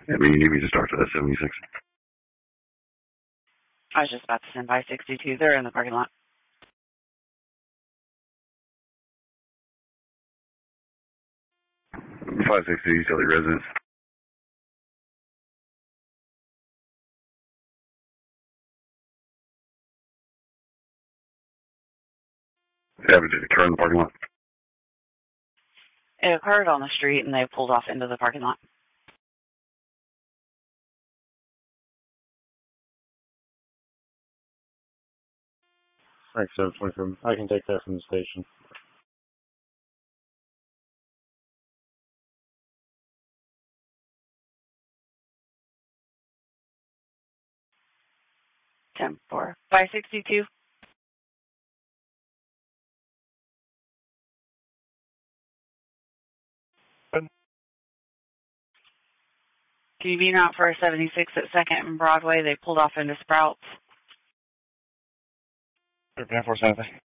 Yeah, but you need me to start to that 76. I was just about to send by 62. They're in the parking lot. .560 utility residence. Did it occur in the parking lot? It occurred on the street, and they pulled off into the parking lot. Frank 727. I can take that from the station. Ten four 562. Can you be out for a 76 at 2nd and Broadway? They pulled off into Sprouts. 1047.